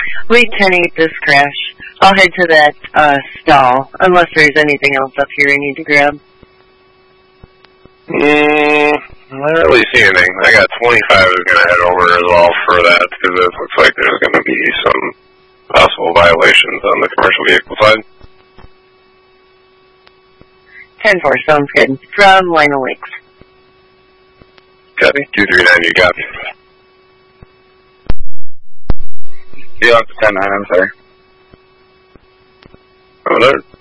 Wait 10-8 this crash. I'll head to that stall, unless there's anything else up here I need to grab. Not really see anything. I got 25 is going to head over as well for that, because it looks like there's going to be some possible violations on the commercial vehicle side. 10-4, sounds good. From Lino Lakes. Copy. 239, you got me. Yeah, 10-9, I'm sorry. Oh, there.